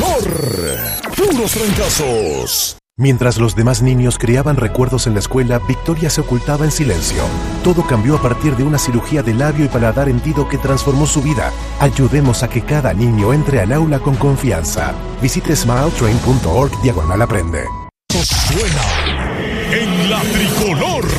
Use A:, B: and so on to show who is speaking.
A: tricolor. Puros fracasos.
B: Mientras los demás niños creaban recuerdos en la escuela, Victoria se ocultaba en silencio. Todo cambió a partir de una cirugía de labio y paladar hendido que transformó su vida. Ayudemos a que cada niño entre al aula con confianza. Visite smiletrain.org/aprende.
A: Suena en la tricolor.